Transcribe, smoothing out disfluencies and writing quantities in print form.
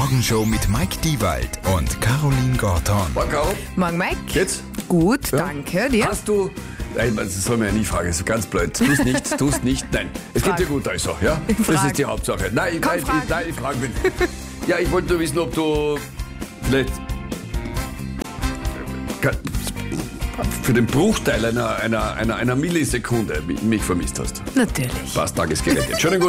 Morgenshow mit Mike Diewald und Caroline Gorton. Morgen, Caro. Morgen, Mike. Geht's? Gut, Ja? danke. Dir? Hast du... Nein, das soll man ja nie fragen, das ist ganz blöd. Tu's nicht, nein. Es geht Frag. dir gut, also, ja? Das Frag. ist die Hauptsache. Nein, Komm, ich frage mich. Ja, ich wollte nur wissen, ob du vielleicht für den Bruchteil einer Millisekunde mich vermisst hast. Natürlich. Passt, Tagesgerät. Schönen guten